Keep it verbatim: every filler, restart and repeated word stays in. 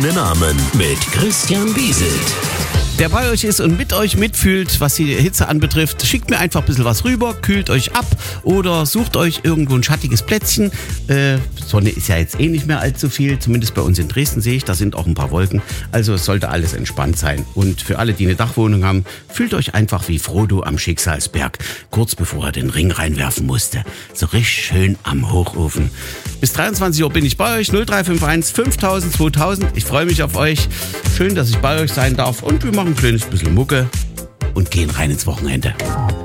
ohne Namen mit Christian Bieselt. Der bei euch ist und mit euch mitfühlt, was die Hitze anbetrifft. Schickt mir einfach ein bisschen was rüber, kühlt euch ab oder sucht euch irgendwo ein schattiges Plätzchen. Äh, Sonne ist ja jetzt eh nicht mehr allzu viel, zumindest bei uns in Dresden sehe ich, da sind auch ein paar Wolken. Also es sollte alles entspannt sein. Und für alle, die eine Dachwohnung haben, fühlt euch einfach wie Frodo am Schicksalsberg, kurz bevor er den Ring reinwerfen musste. So richtig schön am Hochofen. Bis dreiundzwanzig Uhr bin ich bei euch, null drei fünf eins fünftausend zweitausend. Ich freue mich auf euch. Schön, dass ich bei euch sein darf und wir machen ein kleines bisschen Mucke und gehen rein ins Wochenende.